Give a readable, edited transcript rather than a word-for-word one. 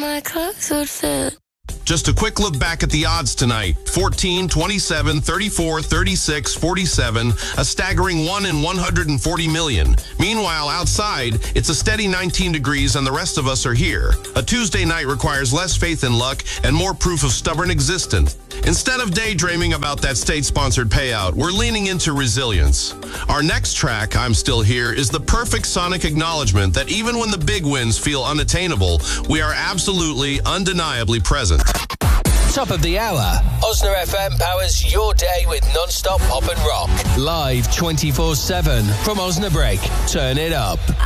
my clothes would fit. Just a quick look back at the odds tonight. 14, 27, 34, 36, 47, a staggering 1 in 140 million. Meanwhile, outside, it's a steady 19 degrees and the rest of us are here. A Tuesday night requires less faith in luck and more proof of stubborn existence. Instead of daydreaming about that state-sponsored payout, we're leaning into resilience. Our next track, I'm Still Here, is the perfect sonic acknowledgement that even when the big wins feel unattainable, we are absolutely, undeniably present. Top of the hour. Osna FM powers your day with non-stop pop and rock. Live 24/7 from Osnabrück. Turn it up.